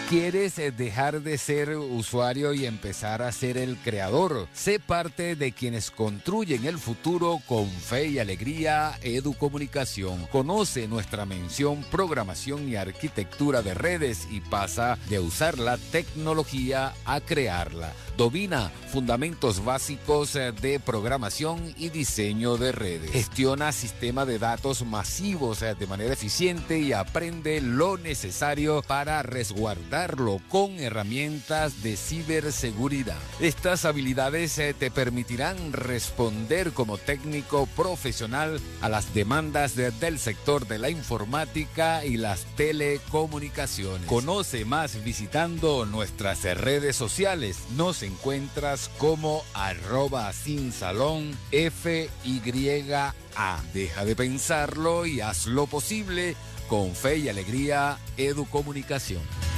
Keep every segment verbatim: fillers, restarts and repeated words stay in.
¿Quieres dejar de ser usuario y empezar a ser el creador? Sé parte de quienes construyen el futuro con Fe y Alegría Educomunicación. Conoce nuestra mención Programación y Arquitectura de Redes y pasa de usar la tecnología a crearla. Domina fundamentos básicos de programación y diseño de redes. Gestiona sistemas de datos masivos de manera eficiente y aprende lo necesario para resguardarlo con herramientas de ciberseguridad. Estas habilidades te permitirán responder como técnico profesional a las demandas de, del sector de la informática y las telecomunicaciones. Conoce más visitando nuestras redes sociales. Nos encuentras como arroba sin salón F Y A. Deja de pensarlo y haz lo posible con Fe y Alegría Educomunicación.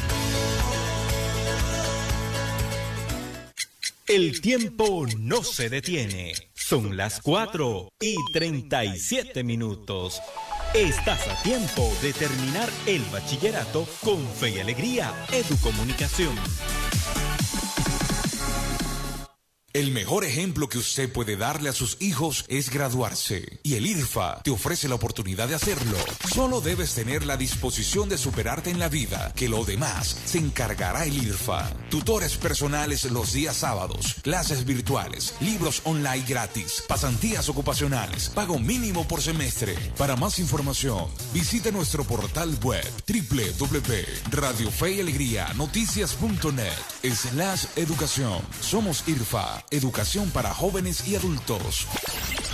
El tiempo no se detiene. Son las cuatro y treinta y siete minutos. Estás a tiempo de terminar el bachillerato con Fe y Alegría Educomunicación. El mejor ejemplo que usted puede darle a sus hijos es graduarse. Y el I R F A te ofrece la oportunidad de hacerlo. Solo debes tener la disposición de superarte en la vida, que lo demás se encargará el I R F A. Tutores personales los días sábados, clases virtuales, libros online gratis, pasantías ocupacionales, pago mínimo por semestre. Para más información, visita nuestro portal web doble u doble u doble u punto radio fe y alegría noticias punto net slash educación. Somos I R F A. Educación para jóvenes y adultos.